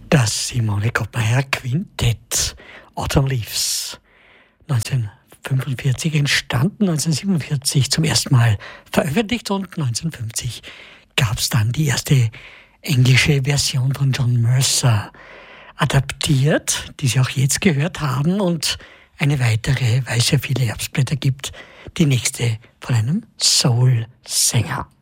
Das Simone Koppmeier Quintett, Autumn Leaves, 1945 entstanden, 1947 zum ersten Mal veröffentlicht und 1950 gab es dann die erste englische Version von John Mercer adaptiert, die Sie auch jetzt gehört haben, und eine weitere, weil es ja viele Herbstblätter gibt, die nächste von einem Soul-Sänger.